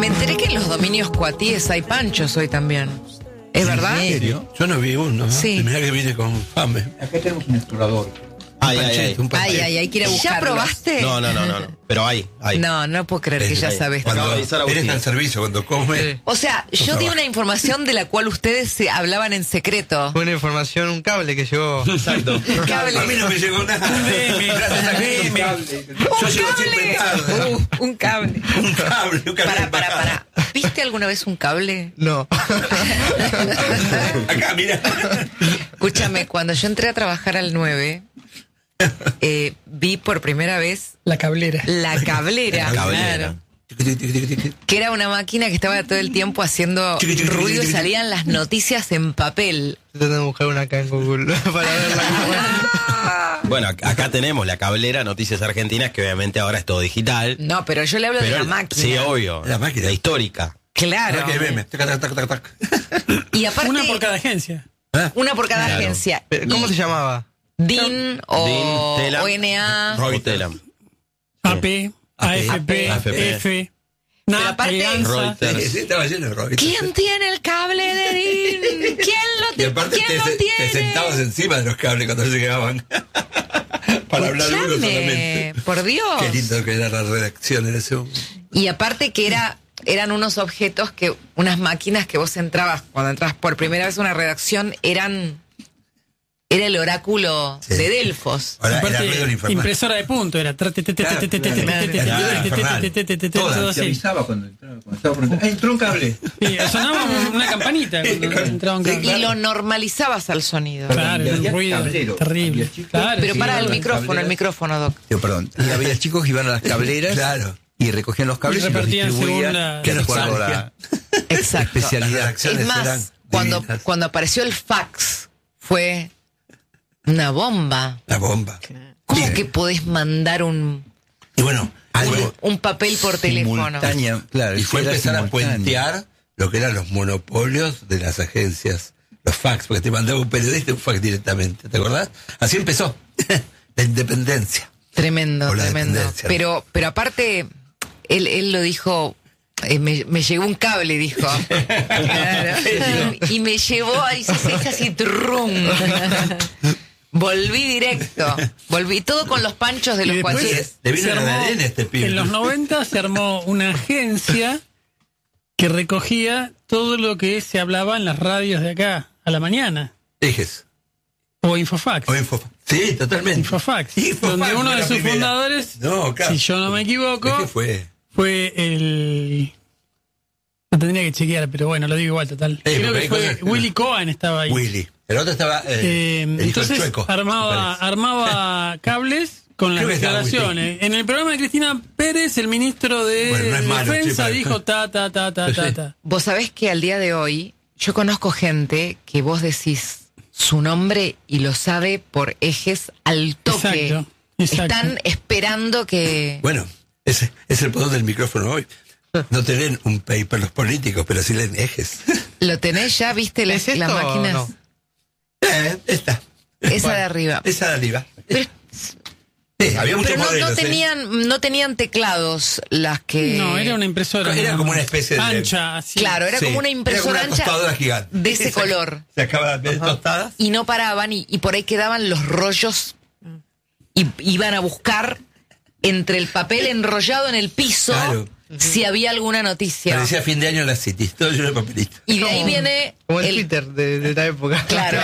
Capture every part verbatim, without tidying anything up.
Me enteré que en los dominios cuatíes hay panchos hoy también. ¿Es verdad? ¿En serio? Yo no vi uno. Sí. Mirá que viene con fame. Acá tenemos un explorador. Ay, ay, ay. Un Ay, ay, hay que ir a buscarlo. ¿Ya probaste? No, no, no, no, no. Pero hay, hay. No, no puedo creer que ya Hay. sabes. Cuando Cuando avisar a Agustín. eres al servicio, cuando come. O sea, yo di trabaja. una información de la cual ustedes se hablaban en secreto. Fue una información, un cable que llegó. Exacto. Cable. A mí no me llegó nada. Gracias a Jimmy. Yo llego siempre tarde. Uh, un cable. Un cable, un cable. Para, para, para. ¿Viste alguna vez un cable? No. Acá, mira. Escúchame, cuando yo entré a trabajar al nueve, eh, vi por primera vez La cablera. la cablera. La cablera. Claro. Que era una máquina que estaba todo el tiempo haciendo Chiqui, chiqui, ruido y chiqui, chiqui. salían las noticias en papel. Estoy tratando de buscar una acá en Google para verla. Bueno, ac- acá tenemos la cablera Noticias Argentinas, que obviamente ahora es todo digital. No, pero yo le hablo Pero de la máquina. Sí, obvio. La máquina. La histórica. Claro. Ahora que meme. Tac, tac, tac, tac, tac. Y aparte, Una por cada agencia. una por cada Claro. agencia. Pero, ¿cómo Y se llamaba? D I N o D I N, Telam. O N A. O Telam. A P, A F P, A F P. F, Pero N A, aparte- Alianza. Sí, Reuters. sí, estaba lleno de Robin. ¿Quién tiene el cable de D I N? ¿Quién lo, Y ti- aparte ¿quién te, lo te tiene? sentabas encima de los cables cuando llegaban. Para hablar uno Escuchame, solamente. por Dios. Qué lindo que era la redacción en ese momento. Y aparte que era eran unos objetos que, unas máquinas que vos entrabas, cuando entrabas por primera vez a una redacción, eran, era el oráculo Sí. de Delfos. Ahora era Aparte, ruido del infernal. impresora de punto era. Claro, claro. Todo Se así. avisaba cuando entraba. Cuando estaba por entrar. ¡Ah, entró un cable! Sí, sonaba una campanita cuando entraba un Y cable. lo normalizabas al sonido. Claro, era un Había ruido tablero. terrible. Había chicos. Claro, Pero sí. para el las micrófono, el cableras. micrófono, Doc. Yo, perdón. Y había chicos que iban a las cableras Claro. y recogían los cables Y y, los repartían distribuían según la- de acuerdo a Exacto. la Exacto. Las especialidad. redacciones Es eran más, cuando, divinas. cuando apareció el fax, fue una bomba. La bomba. ¿Cómo Sí. que podés mandar un, Y bueno, algo. un papel por teléfono? Simultánea, claro. Y fue era empezar a simultáneo. puentear lo que eran los monopolios de las agencias. Los fax, porque te mandaba un periodista un fax directamente. ¿Te acordás? Así empezó. La independencia. Tremendo, O la tremendo. dependencia. Pero, pero aparte, él, él lo dijo, eh, me, me llegó un cable, dijo. Claro. Y me llevó ahí, se hizo así, trum. Volví directo. Volví todo con los panchos de Y los después cuaches. Le vino se la armó- arena a este pibe. En los noventa se armó una agencia que recogía todo lo que se hablaba en las radios de acá a la mañana. Ejes. O Infofax. O Infofax. Sí, totalmente. Infofax. Infofax donde uno fue de la sus primera. fundadores, No, claro. si yo no me equivoco, ¿Qué fue? fue el... Lo tendría que chequear, pero bueno, lo digo igual, total. Eh, Creo porque que hay fue cosas- Willy Cohen estaba ahí. Willy. El otro estaba. Eh, Eh, el hijo del entonces chueco, armaba, me parece. armaba cables con las Creo que estaba declaraciones. En el programa de Cristina Pérez, el ministro de Bueno, no es malo, Defensa sí, pero- dijo ta, ta, ta, ta, ta, ta. Vos sabés que al día de hoy, yo conozco gente que vos decís su nombre y lo sabe por ejes al toque. Exacto, exacto. Están esperando que... Bueno, ese es el poder del micrófono hoy. No te leen un paper los políticos, pero sí leen ejes. ¿Lo tenés ya? ¿Viste las, ¿Es esto las o máquinas? no? Eh, esta. Esa Bueno, de arriba. Esa de arriba. Pero, Sí, había muchos pero no, modelos. no ¿eh? tenían, no tenían teclados las que... No, era una impresora. Era ¿no? como una especie de- ancha, así. Claro, era Sí, como una impresora era como una ancha tostadora gigante. de ese Sí, se- color. Se acaba de tostadas. Y no paraban y, y por ahí quedaban los rollos y iban a buscar entre el papel enrollado en el piso Claro. si había alguna noticia. Parecía fin de año en la City. Todo lleno de papelito. Y de ahí viene Como el, el, Twitter de, de esta época. claro,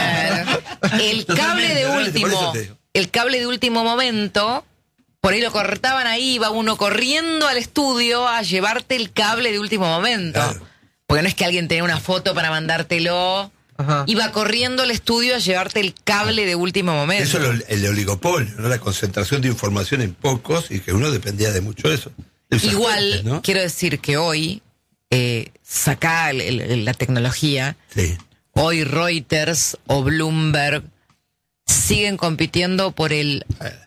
el cable de Totalmente, por eso último, te digo. el cable de último momento, por ahí lo cortaban ahí, iba uno corriendo al estudio a llevarte el cable de último momento. Claro. Porque no es que alguien tenía una foto para mandártelo. Ajá. Iba corriendo al estudio a llevarte el cable de último momento. Eso es lo- el oligopolio, ¿no? La concentración de información en pocos y que uno dependía de mucho de eso. De esas Igual, fuentes, ¿no? quiero decir que hoy, eh, saca el- el- la tecnología, Sí. hoy Reuters o Bloomberg siguen compitiendo por el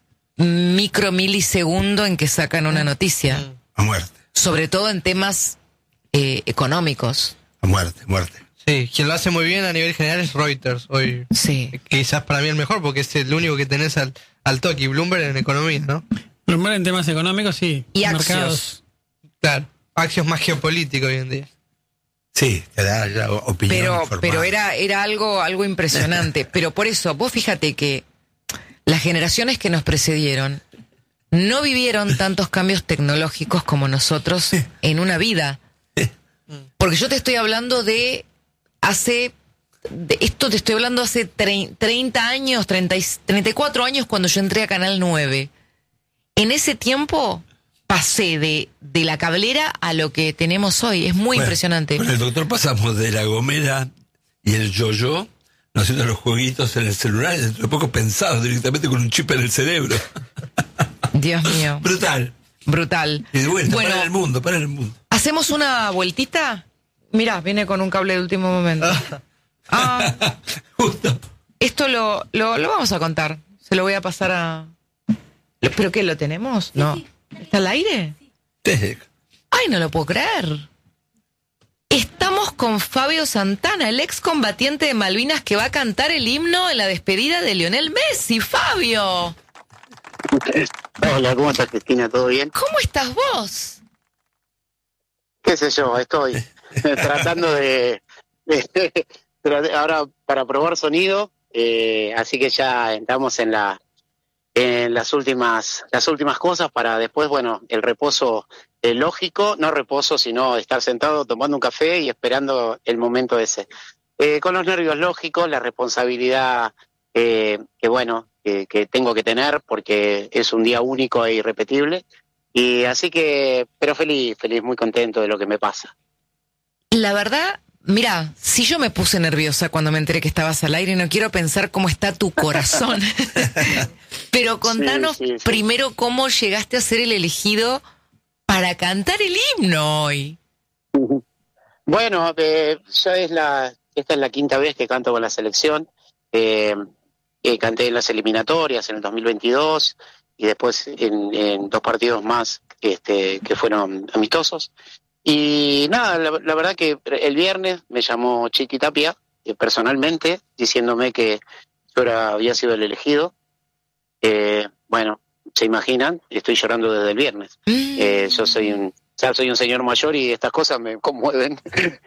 micro milisegundo en que sacan una noticia, A muerte. sobre todo en temas eh, económicos. A muerte, muerte. Sí, quien lo hace muy bien a nivel general es Reuters hoy. Sí. Quizás para mí el mejor porque es el único que tenés al, al toque. Y Bloomberg en economía, ¿no? Bloomberg en temas económicos, sí. Y Mercados. Axios. Claro. Axios más geopolítico hoy en día. Sí, te da la opinión Pero, informada. pero era, era algo, algo impresionante. Pero por eso, vos fíjate que las generaciones que nos precedieron no vivieron tantos cambios tecnológicos como nosotros en una vida. Porque yo te estoy hablando de hace, de esto te estoy hablando hace treinta años, treinta, treinta y cuatro años cuando yo entré a Canal nueve. En ese tiempo pasé de, de la cablera a lo que tenemos hoy. Es muy Bueno, impresionante. Con el doctor pasamos de la gomera y el yo-yo, no haciendo los jueguitos en el celular, y dentro de poco pensados directamente con un chip en el cerebro. Dios mío. Brutal. Brutal. Y de vuelta, Bueno, para el mundo, para el mundo. ¿hacemos una vueltita? Mirá, viene con un cable de último momento. Ah, Justo. esto lo, lo, lo vamos a contar. Se lo voy a pasar a... ¿Pero qué, lo tenemos? No. ¿Está al aire? Sí. Ay, no lo puedo creer. Estamos con Fabio Santana, el excombatiente de Malvinas que va a cantar el himno en la despedida de Lionel Messi. ¡Fabio! Hola, ¿cómo estás, Cristina? ¿Todo bien? ¿Cómo estás vos? ¿Qué sé yo? Estoy tratando de, de- de- ahora para probar sonido, eh, así que ya entramos en la en las últimas las últimas cosas para después, bueno, el reposo eh, lógico, no reposo, sino estar sentado tomando un café y esperando el momento ese. Eh, con los nervios lógicos, la responsabilidad eh, que bueno, que, que tengo que tener porque es un día único e irrepetible. Y así que, pero feliz, feliz, muy contento de lo que me pasa. La verdad, mira, si yo me puse nerviosa cuando me enteré que estabas al aire, no quiero pensar cómo está tu corazón. Pero contanos Sí, sí, sí. primero cómo llegaste a ser el elegido para cantar el himno hoy. Bueno, eh, ya es la, esta es la quinta vez que canto con la selección. Eh, eh, canté en las eliminatorias en el dos mil veintidós y después en, en dos partidos más este, que fueron amistosos. Y nada, la, la verdad que el viernes me llamó Chiqui Tapia eh, personalmente diciéndome que yo era, había sido el elegido. Eh, bueno, se imaginan, estoy llorando desde el viernes. Eh, yo soy un, ya soy un señor mayor y estas cosas me conmueven.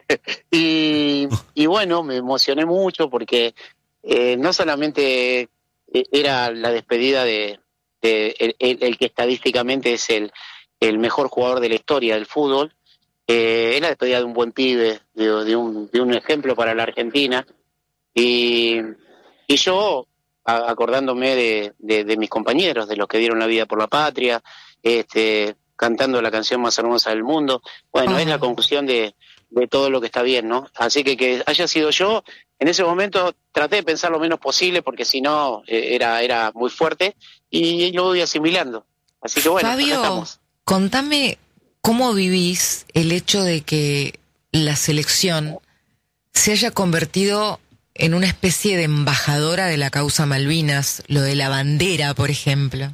y, y bueno, me emocioné mucho porque eh, no solamente eh, era la despedida de, de el, el, el que estadísticamente es el, el mejor jugador de la historia del fútbol, eh, es la despedida de un buen pibe, de, de, un, de un ejemplo para la Argentina. Y, y yo, a, acordándome de, de, de mis compañeros, de los que dieron la vida por la patria, este, cantando la canción más hermosa del mundo, bueno, Ah. es la conclusión de, de todo lo que está bien, ¿no? Así que que haya sido yo, en ese momento traté de pensar lo menos posible porque si no eh, era, era muy fuerte y lo voy asimilando. Así que bueno, acá Fabio, estamos. contame cómo vivís el hecho de que la selección se haya convertido en una especie de embajadora de la causa Malvinas, lo de la bandera, por ejemplo.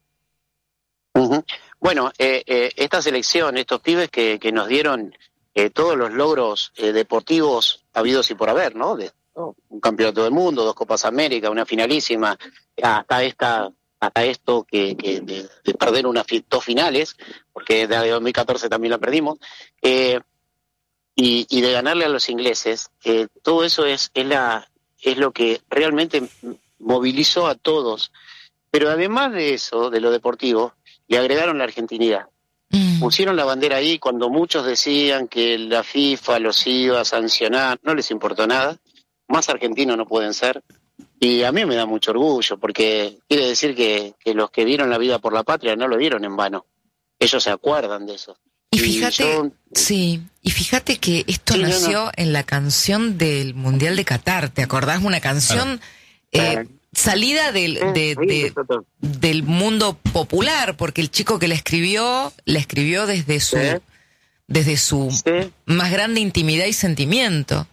Ujú. Bueno, eh, eh, esta selección, estos pibes que, que nos dieron eh, todos los logros eh, deportivos habidos y por haber, ¿no? De, ¿no? Un campeonato del mundo, dos Copas América, una finalísima, hasta esta, hasta esto que, que de, de perder unas fi- dos finales, porque de dos mil catorce también la perdimos, eh, y, y de ganarle a los ingleses, eh, todo eso es, es la, es lo que realmente movilizó a todos. Pero además de eso, de lo deportivo, le agregaron la argentinidad. Mm. Pusieron la bandera ahí cuando muchos decían que la FIFA los iba a sancionar, no les importó nada, más argentinos no pueden ser, y a mí me da mucho orgullo, porque quiere decir que, que los que dieron la vida por la patria no lo dieron en vano, ellos se acuerdan de eso. Y fíjate, yo- sí, y fíjate que esto Sí, no, nació no. en la canción del Mundial de Qatar, ¿te acordás? Una canción eh, salida del, de, Sí, de- nosotros- del mundo popular, porque el chico que la escribió, la escribió desde su, Sí. desde su Sí. más grande intimidad y sentimiento.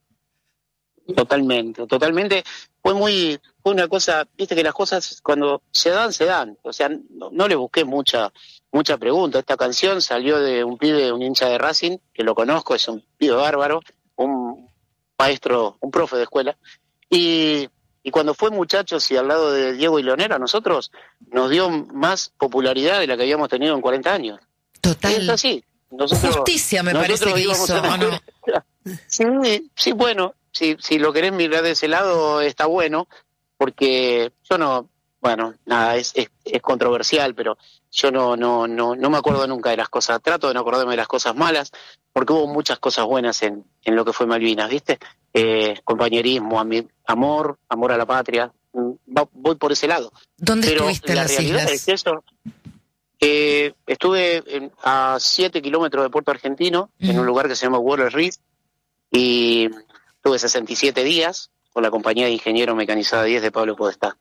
Totalmente, totalmente. Fue muy, fue una cosa, viste que las cosas cuando se dan, se dan. O sea, no, no le busqué mucha, mucha pregunta. Esta canción salió de un pibe, un hincha de Racing, que lo conozco, es un pibe bárbaro, un maestro, un profe de escuela. Y, y cuando fue Muchachos y al lado de Diego y Leonel, a nosotros nos dio más popularidad de la que habíamos tenido en cuarenta años. Total. Es así. nosotros, Justicia me nosotros parece que íbamos hizo, a la ¿o no? escuela. Sí, sí, bueno, si, si lo querés mirar de ese lado está bueno, porque yo no, bueno, nada, es, es, es controversial, pero yo no, no, no, no me acuerdo nunca de las cosas, trato de no acordarme de las cosas malas, porque hubo muchas cosas buenas en, en lo que fue Malvinas, ¿viste? Eh, compañerismo, ami- amor, amor a la patria, Va- voy por ese lado. ¿Dónde Pero estuviste en la las realidad islas? es que eso, eh, estuve en- a siete kilómetros de Puerto Argentino, en Ujú. un lugar que se llama Water Reef, y tuve sesenta y siete días con la compañía de ingeniero mecanizada diez de Pablo Podestá.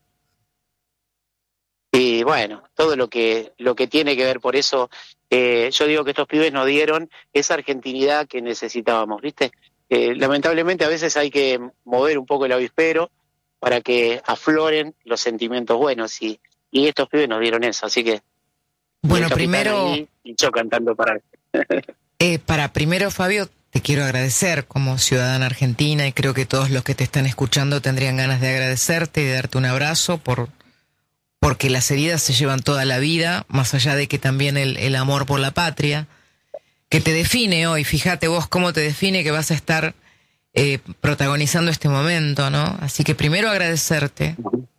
Y bueno, todo lo que lo que tiene que ver por eso, eh, yo digo que estos pibes nos dieron esa argentinidad que necesitábamos, ¿viste? Eh, lamentablemente a veces hay que mover un poco el avispero para que afloren los sentimientos buenos y, y estos pibes nos dieron eso, así que Bueno, el capitán primero, ahí y yo cantando para eh, para primero, Fabio, te quiero agradecer como ciudadana argentina y creo que todos los que te están escuchando tendrían ganas de agradecerte y de darte un abrazo por porque las heridas se llevan toda la vida, más allá de que también el, el amor por la patria, que te define hoy. Fíjate vos cómo te define que vas a estar eh, protagonizando este momento, ¿no? Así que primero agradecerte.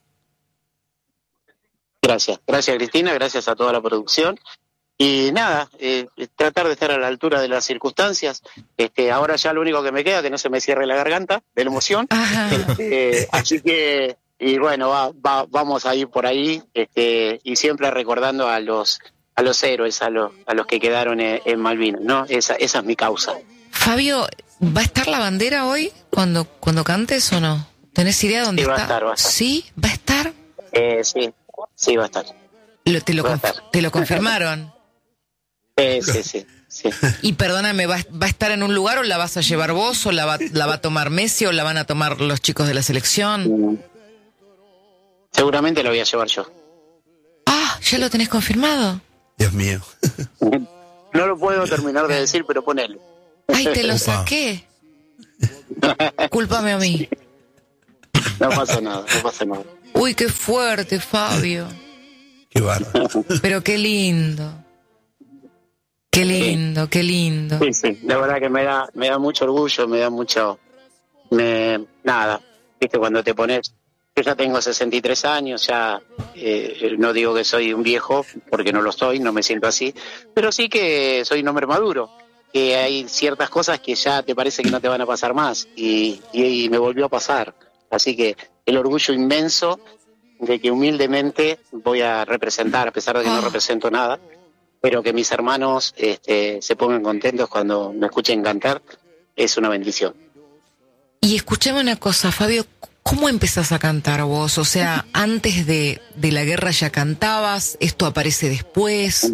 Gracias, gracias Cristina, gracias a toda la producción. Y nada, eh, tratar de estar a la altura de las circunstancias. Este, ahora ya lo único que me queda, que no se me cierre la garganta de la emoción. Ajá. Eh, así que, y bueno, va, va, vamos a ir por ahí, este, y siempre recordando a los a los héroes, a los a los que quedaron en, en Malvinas, ¿no? Esa, esa es mi causa. Fabio, ¿va a estar la bandera hoy cuando, cuando cantes o no? ¿Tenés idea dónde Sí, va a está? estar, va a estar. ¿Sí? ¿Va a estar? Eh, sí, sí va a estar. Lo- te, lo Va a conf- estar. te lo confirmaron. Eh, sí, sí, sí. Y perdóname, ¿va, ¿va a estar en un lugar o la vas a llevar vos o la va, la va a tomar Messi o la van a tomar los chicos de la selección? Mm. Seguramente lo voy a llevar yo. Ah, ¿ya lo tenés confirmado? Dios mío. No lo puedo terminar de decir, pero ponelo. Ay, te lo saqué. Cúlpame a mí. No pasa nada, no pasa nada. Uy, qué fuerte, Fabio. Qué bárbaro. Pero qué lindo. Qué lindo, qué lindo. Sí, sí, la verdad que me da, me da mucho orgullo, me da mucho, me, nada, viste, cuando te pones, yo ya tengo sesenta y tres años, ya eh, no digo que soy un viejo, porque no lo soy, no me siento así, pero sí que soy un hombre maduro, que hay ciertas cosas que ya te parece que no te van a pasar más, y, y, y me volvió a pasar, así que el orgullo inmenso de que humildemente voy a representar, a pesar de que no Ah. represento nada, pero que mis hermanos este, se pongan contentos cuando me escuchen cantar, es una bendición. Y escuchame una cosa, Fabio, ¿cómo empezás a cantar vos? O sea, antes de, de la guerra ya cantabas, esto aparece después.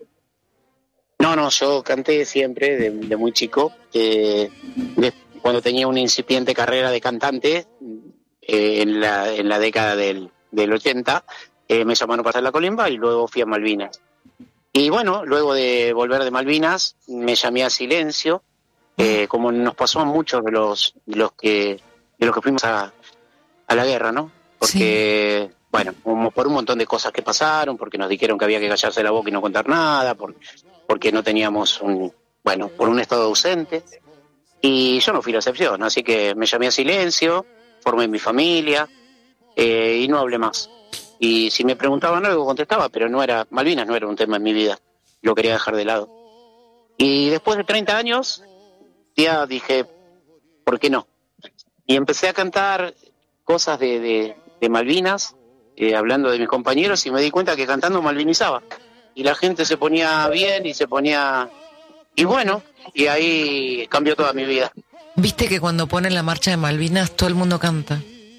No, no, yo canté siempre, de, de muy chico, eh, de- cuando tenía una incipiente carrera de cantante, eh, en, la, en la década del, del ochenta, eh, me llamaron para hacer la colimba y luego fui a Malvinas. Y bueno, luego de volver de Malvinas, me llamé a Silencio, eh, como nos pasó a muchos de los, de los que de los que fuimos a, a la guerra, ¿no? Porque, bueno, como por un montón de cosas que pasaron, porque nos dijeron que había que callarse la boca y no contar nada, por, porque no teníamos un, bueno, por un estado ausente. Y yo no fui la excepción, así que me llamé a Silencio, formé mi familia, eh, y no hablé más. Y si me preguntaban algo, contestaba, pero no era, Malvinas no era un tema en mi vida, lo quería dejar de lado. Y después de treinta años, ya dije, ¿por qué no? Y empecé a cantar cosas de, de, de Malvinas, eh, hablando de mis compañeros, y me di cuenta que cantando malvinizaba. Y la gente se ponía bien y se ponía... Y bueno, y ahí cambió toda mi vida. Viste que cuando ponen la marcha de Malvinas todo el mundo canta.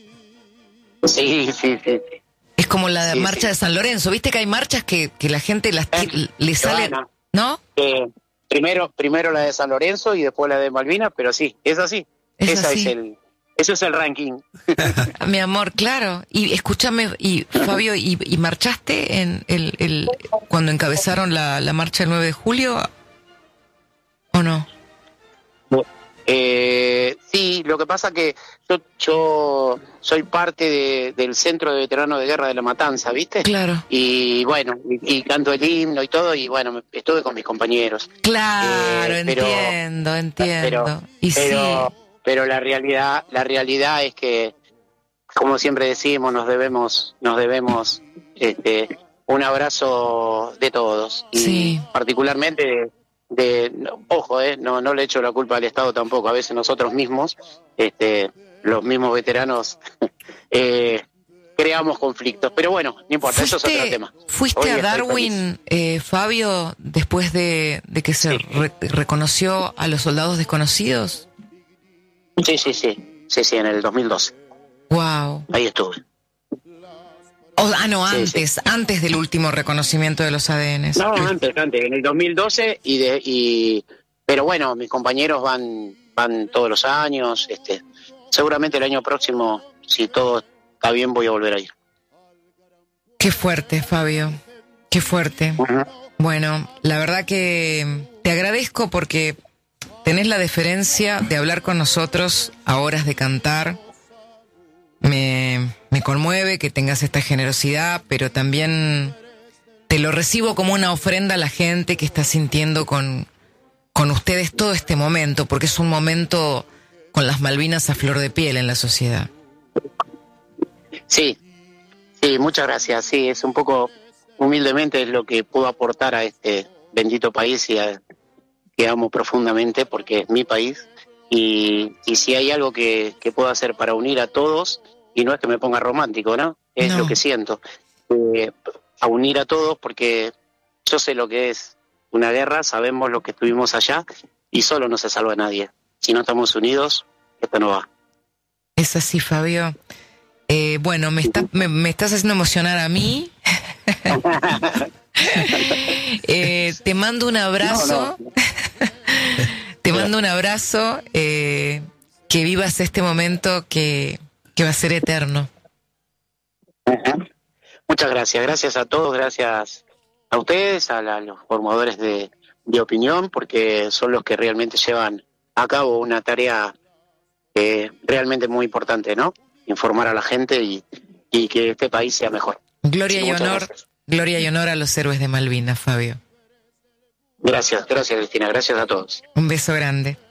Sí, sí, sí. Es como la Sí, marcha sí. de San Lorenzo. Viste que hay marchas que, que la gente las ti- Eh, le sale, Joana. ¿no? Eh, primero, primero la de San Lorenzo y después la de Malvinas, pero sí, es así. Es Esa así. es el, ese es el ranking. Mi amor, claro. Y escúchame, y Fabio, ¿y, y marchaste en el, el cuando encabezaron la, la marcha el nueve de julio? ¿O no? Eh, sí, lo lo que pasa que yo, yo soy parte de, del Centro de Veteranos de Guerra de La Matanza, ¿viste? Claro. Y bueno, y, y canto el himno y todo, y bueno, me- estuve con mis compañeros. Claro, Eh, pero- entiendo, entiendo. Pero, y pero, sí, pero la realidad, la realidad es que, como siempre decimos, nos debemos, nos debemos este, un abrazo de todos. Y Sí. particularmente de, de- no, ojo, eh, no, no le echo la culpa al Estado tampoco. A veces nosotros mismos, este, los mismos veteranos, eh, creamos conflictos. Pero bueno, no importa, eso es otro ¿Fuiste, tema. fuiste Hoy a estoy Darwin, eh, Fabio, después de, de que se Sí. re- reconoció a los soldados desconocidos? Sí, sí, sí, sí, sí, en el dos mil doce. Wow. Ahí estuve. Oh, ah, no, Sí, antes, antes del último reconocimiento de los A D Ns. No, antes, antes, en el dos mil doce y de y pero bueno, mis compañeros van van todos los años, este, seguramente el año próximo, si todo está bien, voy a volver a ir. Qué fuerte, Fabio. Qué fuerte. Ujú. Bueno, la verdad que te agradezco porque tenés la deferencia de hablar con nosotros a horas de cantar. Me, me conmueve que tengas esta generosidad, pero también te lo recibo como una ofrenda a la gente que está sintiendo con, con ustedes todo este momento, porque es un momento con las Malvinas a flor de piel en la sociedad. Sí, sí, muchas gracias. Sí, es un poco humildemente es lo que puedo aportar a este bendito país y a, que amo profundamente porque es mi país. Y, y si hay algo que, que puedo hacer para unir a todos, y no es que me ponga romántico, ¿no? Es No. lo que siento. Eh, a unir a todos porque yo sé lo que es una guerra, sabemos lo que estuvimos allá y solo no se salva a nadie. Si no estamos unidos, esto no va. Es así, Fabio. Eh, bueno, me, está, me, me estás haciendo emocionar a mí. Eh, te mando un abrazo. No, Te mando un abrazo. Eh, que vivas este momento que, que va a ser eterno. Ajá. Muchas gracias, gracias a todos, gracias a ustedes, a, la- a los formadores de, de opinión, porque son los que realmente llevan a cabo una tarea eh, realmente muy importante, ¿no? Informar a la gente y, y que este país sea mejor. Gloria Sí, y muchas honor, gracias. gloria y honor a los héroes de Malvinas, Fabio. Gracias, gracias Cristina, gracias a todos. Un beso grande.